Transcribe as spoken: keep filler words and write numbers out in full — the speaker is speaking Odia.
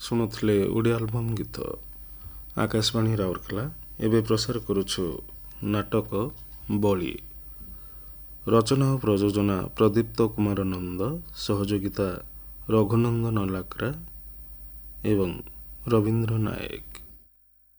ଶୁଣୁଥିଲେ ଓଡ଼ିଆ ଆଲବମ୍ ଗୀତ ଆକାଶବାଣୀ ରାଉରକେଲା। ଏବେ ପ୍ରସାର କରୁଛୁ ନାଟକ ବଳି। ରଚନା ଓ ପ୍ରଯୋଜନା ପ୍ରଦୀପ୍ତ କୁମାର ନନ୍ଦ, ସହଯୋଗିତା ରଘୁନନ୍ଦନ ଲାକ୍ରା ଏବଂ ରବୀନ୍ଦ୍ର ନାୟକ।